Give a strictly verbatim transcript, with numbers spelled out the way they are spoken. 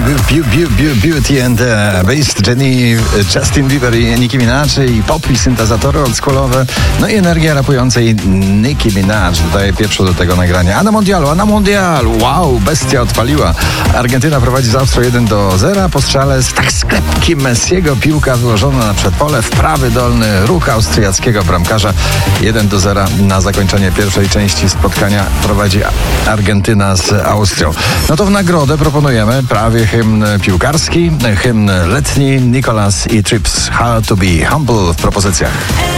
Beauty and the Beast, Jenny, Justin Bieber i Nicki Minaj i pop i syntezatory oldschoolowe, no i energia rapującej Nicki Minaj dodaje pieprzu do tego nagrania. A na mondialu, a na mondialu, wow, bestia odpaliła. Argentyna prowadzi z Austrią jeden do zera po strzale z tak sklepki Messiego, piłka wyłożona na przedpole w prawy dolny ruch austriackiego bramkarza. jeden do zera na zakończenie pierwszej części spotkania prowadzi Argentyna z Austrią. No to w nagrodę proponujemy prawie hymn piłkarski, hymn letni, Nicolas i Trips, How to be Humble w propozycjach.